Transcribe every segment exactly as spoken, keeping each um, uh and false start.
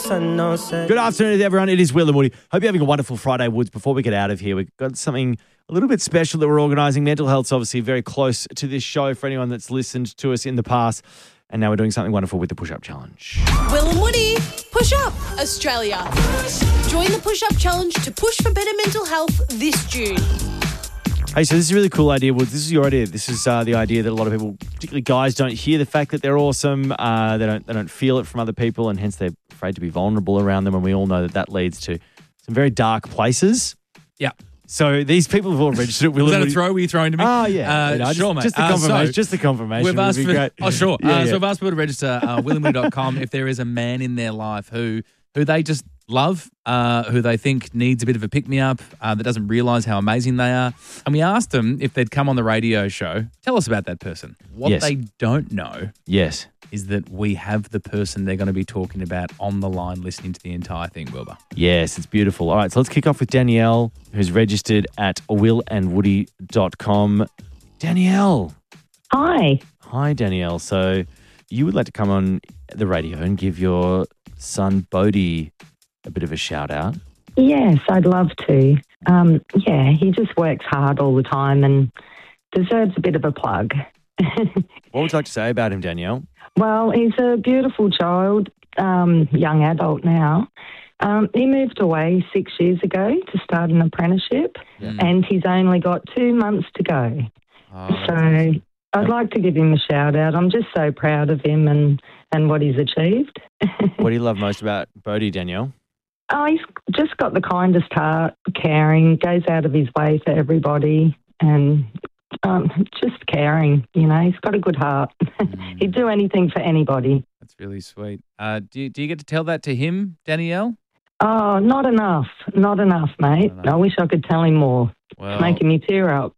Good afternoon, everyone. It is Will and Woody. Hope you're having a wonderful Friday, Woods. Before we get out of here, we've got something a little bit special that we're organising. Mental health's obviously very close to this show for anyone that's listened to us in the past. And now we're doing something wonderful with the Push-Up Challenge. Will and Woody, Push Up Australia. Join the Push Up Challenge to push for better mental health this June. Hey, so this is a really cool idea, Woods. This is your idea. This is uh, the idea that a lot of people, particularly guys, don't hear the fact that they're awesome. Uh, they don't they don't feel it from other people, and hence they're afraid to be vulnerable around them. And we all know that that leads to some very dark places. Yeah. So these people have all registered at Will Was and that a Woody. throw? Were you throwing to me? Oh, yeah. Uh, You know, just, sure, mate. just the Uh, confirmation. so just the confirmation We've would asked be for, great. oh, sure. Yeah, uh, yeah. So we've asked people to register uh, will and woody dot com if there is a man in their life who who they just love, uh, who they think needs a bit of a pick-me-up, uh, that doesn't realise how amazing they are. And we asked them if they'd come on the radio show. Tell us about that person. What Yes. they don't know Yes. is that we have the person they're going to be talking about on the line listening to the entire thing, Wilbur. Yes, it's beautiful. All right, so let's kick off with Danielle, who's registered at will and woody dot com. Danielle. Hi. Hi, Danielle. So you would like to come on the radio and give your son Bodhi a bit of a shout out? Yes, I'd love to. Um, yeah, he just works hard all the time and deserves a bit of a plug. What would you like to say about him, Danielle? Well, he's a beautiful child, um, young adult now. Um, he moved away six years ago to start an apprenticeship, Yeah. and he's only got two months to go. Oh, So I'd like to give him a shout out. I'm just so proud of him and, and what he's achieved. what do you love most about Bodhi, Danielle? Oh, he's just got the kindest heart, caring, goes out of his way for everybody, and um, just caring, you know. He's got a good heart. Mm. He'd do anything for anybody. That's really sweet. Uh, do, you, do you get to tell that to him, Danielle? Oh, not enough. Not enough, mate. Not enough. I wish I could tell him more. Well, It's making me tear up.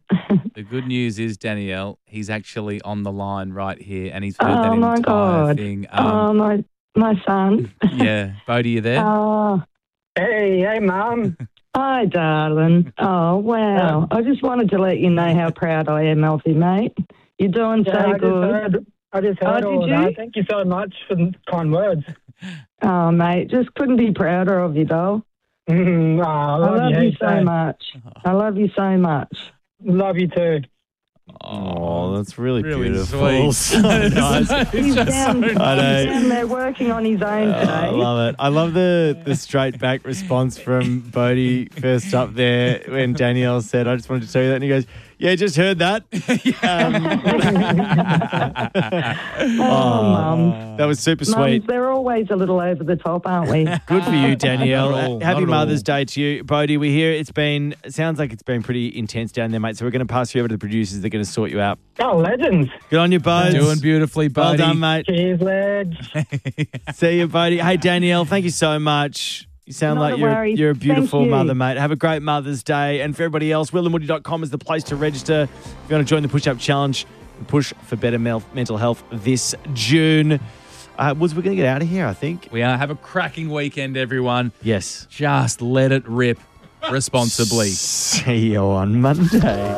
the good news is, Danielle, he's actually on the line right here, and he's heard Oh, that my entire God. thing. oh, Um, my my son. yeah, Bodhi, you there? Oh, Hey, hey, Mum. hi, darling. Oh, wow. I just wanted to let you know how proud I am of you, mate. You're doing Yeah, so I just good. heard, I just heard Oh, all of did you? that. Thank you so much for the kind words. Oh, mate, just couldn't be prouder of you, doll. Mm, oh, I I love, love you, you heaps, so eh? much. I love you so much. Love you too. Oh, that's really, really beautiful. sweet. So nice. He's down, he's I know. down there working on his own Oh, today. I love it. I love the the straight back response from Bodhi first up there when Danielle said, I just wanted to tell you that. And he goes, yeah, just heard that. Um, Oh, Mum. that was super Mums, sweet. they're always a little over the top, aren't we? Good for you, Danielle. Not at all, Happy not at Mother's all. Day to you. Bodhi, we hear it's been, it sounds like it's been pretty intense down there, mate. So we're going to pass you over to the producers. They're going to sort you out. Oh, legends. Good on you, Bodes. Doing beautifully, Well Bodhi. done, mate. Cheers, lads. See you, Bodhi. Hey, Danielle, thank you so much. You sound Not like a you're, worry. you're a beautiful Thank you. mother, mate. Have a great Mother's Day. And for everybody else, will and woody dot com is the place to register. If you want to join the Push Up Challenge and push for better mel- mental health this June. Uh, Woods, we're going to get out of here, I think. We are. Have a cracking weekend, everyone. Yes. Just let it rip responsibly. See you on Monday.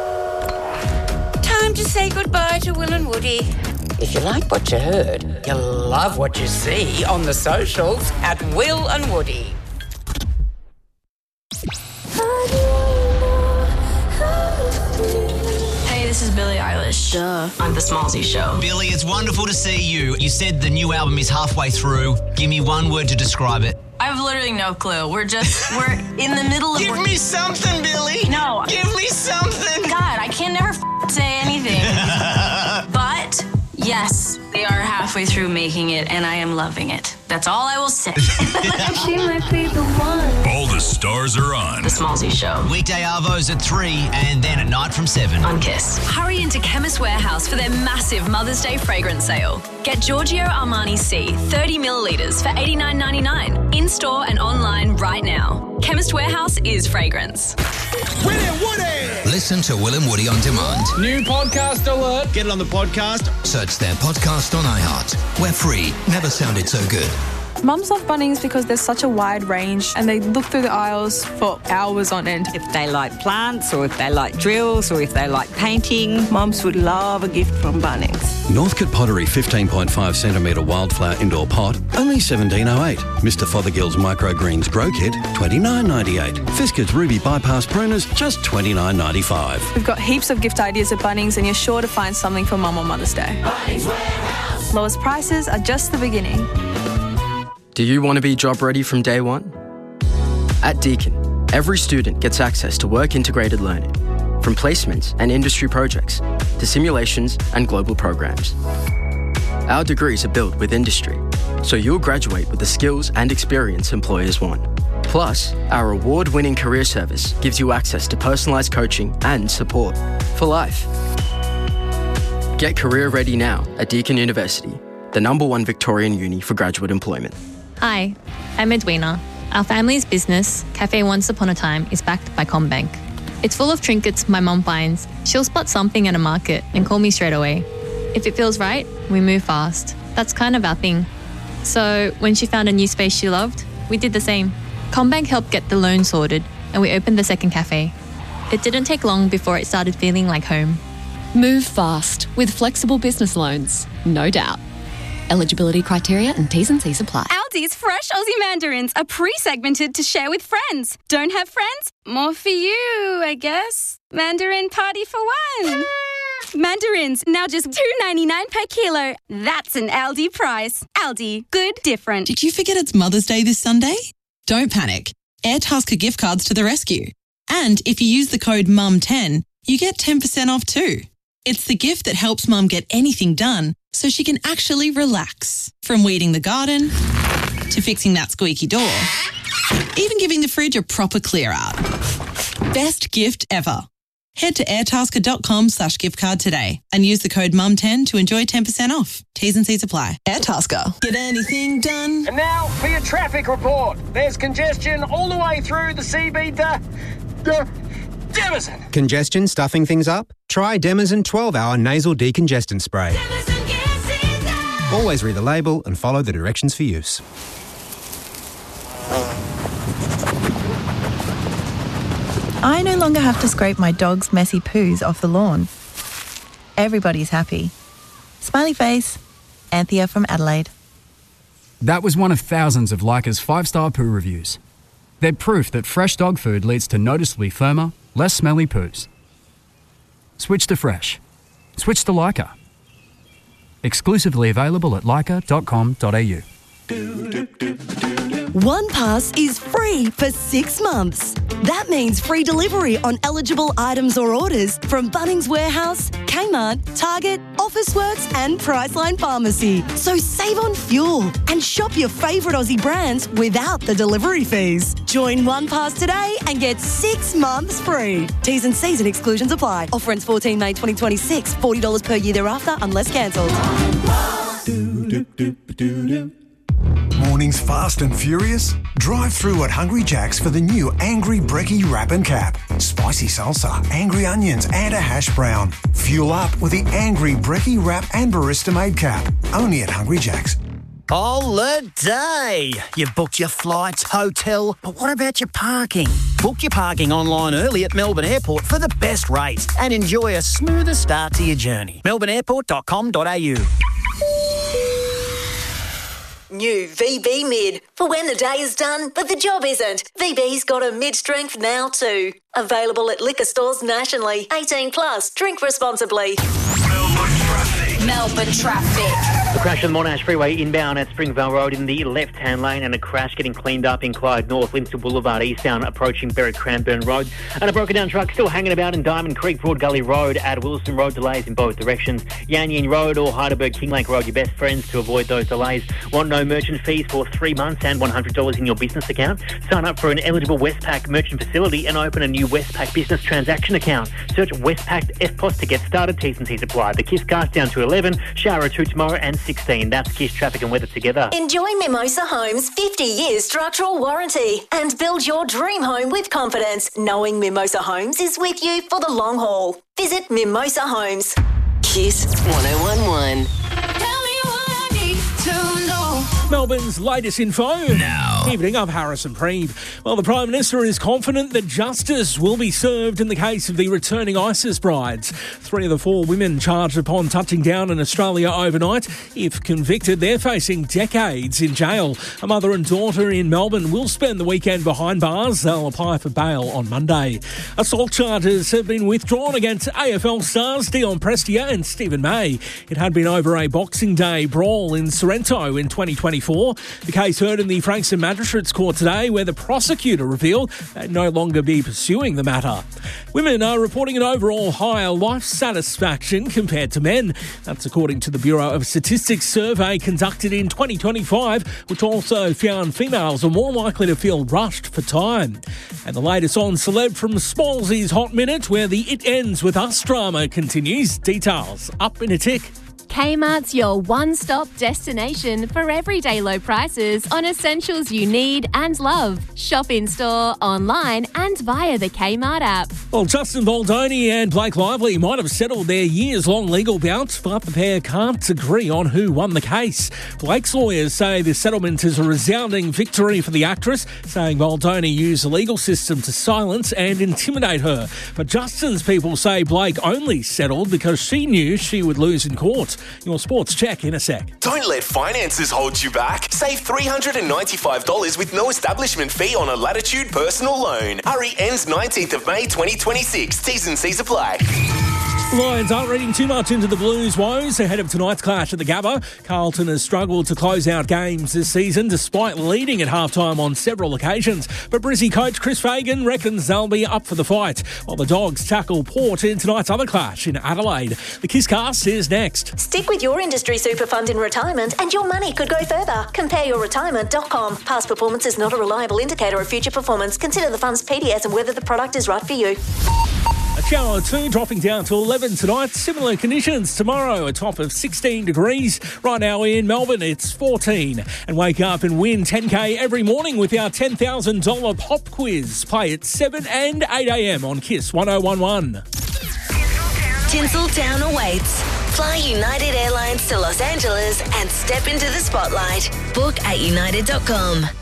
Time to say goodbye to Will and Woody. If you like what you heard, you'll love what you see on the socials at Will and Woody. Hey, this is Billie Eilish. Duh. On The Smallsy Show. Billy, it's wonderful to see you. You said the new album is halfway through. Give me one word to describe it. I have literally no clue. We're just, we're in the middle of... Give me something, Billy. No. Give me something. God, I can never f- say anything. But, yes, we are halfway through making it, and I am loving it. That's all I will say. She might be the one. All the stars are on. The Smallsy Show. Weekday arvos at three and then at night from seven. On Kiss. Hurry into Chemist Warehouse for their massive Mother's Day fragrance sale. Get Giorgio Armani C thirty millilitres for eighty-nine ninety-nine in store and online right now. Chemist Warehouse is fragrance. Will and Woody! Listen to Will and Woody on demand. New podcast alert. Get it on the podcast. Search their podcast on iHeart. We're free. Never sounded so good. Mums love Bunnings because there's such a wide range and they look through the aisles for hours on end. If they like plants or if they like drills or if they like painting, mums would love a gift from Bunnings. Northcote Pottery fifteen point five centimetre wildflower indoor pot, only seventeen oh eight. Mister Fothergill's Microgreens Grow Kit, twenty-nine ninety-eight. Fiskars Ruby Bypass Pruners, just twenty-nine ninety-five. We've got heaps of gift ideas at Bunnings and you're sure to find something for Mum on Mother's Day. Bunnings Warehouse. Lowest prices are just the beginning. Do you want to be job ready from day one? At Deakin, every student gets access to work-integrated learning, from placements and industry projects to simulations and global programs. Our degrees are built with industry, so you'll graduate with the skills and experience employers want. Plus, our award-winning career service gives you access to personalised coaching and support for life. Get career ready now at Deakin University, the number one Victorian uni for graduate employment. Hi, I'm Edwina. Our family's business, Cafe Once Upon a Time, is backed by CommBank. It's full of trinkets my mum finds. She'll spot something at a market and call me straight away. If it feels right, we move fast. That's kind of our thing. So when she found a new space she loved, we did the same. CommBank helped get the loan sorted and we opened the second cafe. It didn't take long before it started feeling like home. Move fast with flexible business loans, no doubt. Eligibility criteria and T's and C's apply. Aldi's fresh Aussie mandarins are pre-segmented to share with friends. Don't have friends? More for you, I guess. Mandarin party for one. Mandarins, now just two ninety-nine per kilo. That's an Aldi price. Aldi, good, different. Did you forget it's Mother's Day this Sunday? Don't panic. Airtasker gift cards to the rescue. And if you use the code mum ten, you get ten percent off too. It's the gift that helps Mum get anything done so she can actually relax. From weeding the garden to fixing that squeaky door, even giving the fridge a proper clear out. Best gift ever. Head to airtasker.com slash gift card today and use the code mum ten to enjoy ten percent off. T's and C's apply. Airtasker. Get anything done. And now for your traffic report. There's congestion all the way through the C B D. D- Demazin. Congestion stuffing things up? Try Demazin twelve hour nasal decongestant spray. Always read the label and follow the directions for use. I no longer have to scrape my dog's messy poos off the lawn. Everybody's happy. Smiley face, Anthea from Adelaide. That was one of thousands of Leica's five-star poo reviews. They're proof that fresh dog food leads to noticeably firmer, less smelly poos. Switch to fresh. Switch to Leica. Exclusively available at leica dot com dot a u. One Pass is free for six months. That means free delivery on eligible items or orders from Bunnings Warehouse, Kmart, Target, Officeworks and Priceline Pharmacy. So save on fuel and shop your favourite Aussie brands without the delivery fees. Join One Pass today and get six months free. T's and C's and exclusions apply. Offer ends fourteen May twenty twenty-six. forty dollars per year thereafter unless cancelled. Mornings fast and furious? Drive through at Hungry Jack's for the new Angry Brekkie Wrap and Cap. Spicy salsa, angry onions and a hash brown. Fuel up with the Angry Brekkie Wrap and Barista Made Cap. Only at Hungry Jack's. Holiday! You've booked your flights, hotel, but what about your parking? Book your parking online early at Melbourne Airport for the best rates and enjoy a smoother start to your journey. melbourne airport dot com dot a u. New V B Mid. For when the day is done, but the job isn't. V B's got a mid-strength now too. Available at liquor stores nationally. eighteen plus. Drink responsibly. Melbourne traffic. A crash on the Monash Freeway inbound at Springvale Road in the left-hand lane and a crash getting cleaned up in Clyde North, Lindsay Boulevard eastbound approaching Berwick Cranbourne Road. And a broken down truck still hanging about in Diamond Creek Broad Gully Road at Wilson Road, delays in both directions. Yan Yin Road or Heidelberg King Lake Road, your best friends to avoid those delays. Want no merchant fees for three months and one hundred dollars in your business account? Sign up for an eligible Westpac merchant facility and open a new Westpac business transaction account. Search Westpac F P O S to get started. T's and C's apply. The Kiss cast down to eleven, shower two tomorrow and sixteen. That's Kiss traffic and weather together. Enjoy Mimosa Homes' fifty year structural warranty and build your dream home with confidence, knowing Mimosa Homes is with you for the long haul. Visit Mimosa Homes. Kiss one oh one one. Tell me what I need to know. Melbourne's latest info. Now. Evening, I'm Harrison Preeve. Well, the Prime Minister is confident that justice will be served in the case of the returning ISIS brides. Three of the four women charged upon touching down in Australia overnight. If convicted, they're facing decades in jail. A mother and daughter in Melbourne will spend the weekend behind bars. They'll apply for bail on Monday. Assault charges have been withdrawn against A F L stars Dion Prestia and Stephen May. It had been over a Boxing Day brawl in Sorrento in twenty twenty-four. The case heard in the Frankston Magistrates Court today, where the prosecutor revealed they'd no longer be pursuing the matter. Women are reporting an overall higher life satisfaction compared to men. That's according to the Bureau of Statistics survey conducted in twenty twenty-five, which also found females are more likely to feel rushed for time. And the latest on celeb from Smallsy's Hot Minute, where the It Ends With Us drama continues. Details up in a tick. Kmart's your one-stop destination for everyday low prices on essentials you need and love. Shop in-store, online and via the Kmart app. Well, Justin Baldoni and Blake Lively might have settled their years-long legal bout, but the pair can't agree on who won the case. Blake's lawyers say the settlement is a resounding victory for the actress, saying Baldoni used the legal system to silence and intimidate her. But Justin's people say Blake only settled because she knew she would lose in court. Your sports check in a sec. Don't let finances hold you back. Save three hundred ninety-five dollars with no establishment fee on a Latitude personal loan. Hurry ends nineteenth of May twenty twenty-six. T's and C's apply. Lions aren't reading too much into the Blues' woes ahead of tonight's clash at the Gabba. Carlton has struggled to close out games this season despite leading at halftime on several occasions. But Brizzy coach Chris Fagan reckons they'll be up for the fight, while the Dogs tackle Port in tonight's other clash in Adelaide. The Kisscast is next. Stick with your industry super fund in retirement and your money could go further. compare your retirement dot com. Past performance is not a reliable indicator of future performance. Consider the fund's P D S and whether the product is right for you. A shower or two dropping down to eleven tonight. Similar conditions tomorrow, a top of sixteen degrees. Right now in Melbourne, it's fourteen. And wake up and win ten K every morning with our ten thousand dollars pop quiz. Play at seven and eight a.m. on Kiss one oh one one. Tinseltown awaits. Fly United Airlines to Los Angeles and step into the spotlight. Book at united dot com.